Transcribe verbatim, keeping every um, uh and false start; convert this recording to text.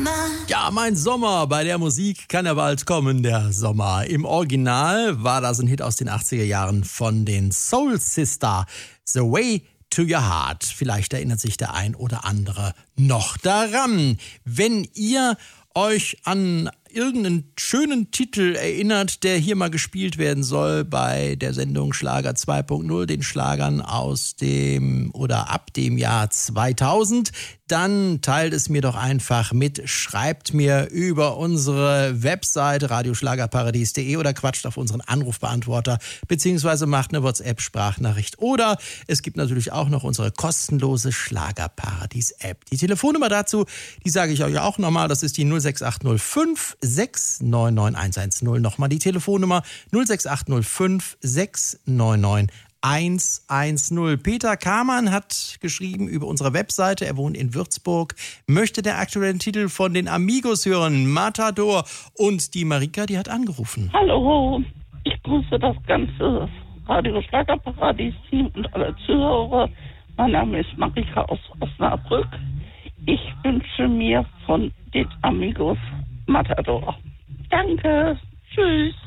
Ja, mein Sommer, bei der Musik kann er bald kommen, der Sommer. Im Original war das ein Hit aus den achtziger Jahren von den Soul Sister, The Way to Your Heart. Vielleicht erinnert sich der ein oder andere noch daran. Wenn ihr euch an irgendeinen schönen Titel erinnert, der hier mal gespielt werden soll bei der Sendung Schlager zwei Punkt null, den Schlagern aus dem oder ab dem Jahr zweitausend, dann teilt es mir doch einfach mit, schreibt mir über unsere Webseite radioschlagerparadies punkt de oder quatscht auf unseren Anrufbeantworter beziehungsweise macht eine WhatsApp-Sprachnachricht. Oder es gibt natürlich auch noch unsere kostenlose Schlagerparadies-App. Die Telefonnummer dazu, die sage ich euch auch nochmal, das ist die null sechs acht null fünf sechs neun neun eins eins null. Nochmal die Telefonnummer null sechs acht null fünf sechs neun neun eins eins null. Peter Kamann hat geschrieben über unsere Webseite, er wohnt in Würzburg, möchte den aktuellen Titel von den Amigos hören, Matador. Und die Marika, die hat angerufen. Hallo, ich grüße das ganze Radio Schlagerparadies-Team und alle Zuhörer. Mein Name ist Marika aus Osnabrück. Ich wünsche mir von den Amigos Matador. Danke, tschüss.